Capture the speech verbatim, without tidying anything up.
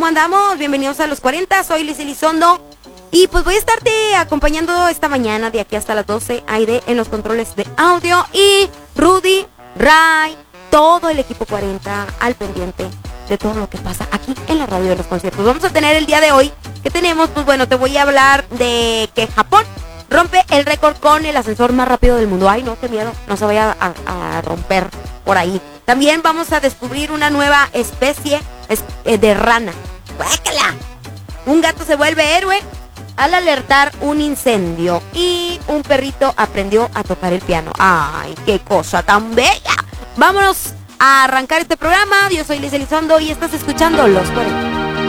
¿cómo andamos? Bienvenidos a los cuarenta, soy Liz Elizondo. Y pues voy a estarte acompañando esta mañana de aquí hasta las doce, Aide en los controles de audio y Rudy, Ray, todo el equipo cuarenta al pendiente de todo lo que pasa aquí en la radio de los conciertos. Vamos a tener el día de hoy, que tenemos, pues bueno, te voy a hablar de que Japón rompe el récord con el ascensor más rápido del mundo. Ay, no, qué miedo, no se vaya a, a romper por ahí. También vamos a descubrir una nueva especie es, eh, de rana. ¡Guácala! Un gato se vuelve héroe al alertar un incendio y un perrito aprendió a tocar el piano. ¡Ay, qué cosa tan bella! Vámonos a arrancar este programa. Yo soy Liz Elizondo y estás escuchando Los cuarenta.